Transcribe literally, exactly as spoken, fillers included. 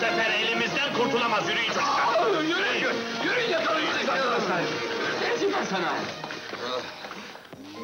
sefer elimizden kurtulamaz, yürüyün çocuklar! Yürü, yürü, yürü yakalayın! Yakalasın! Dedim ben sana!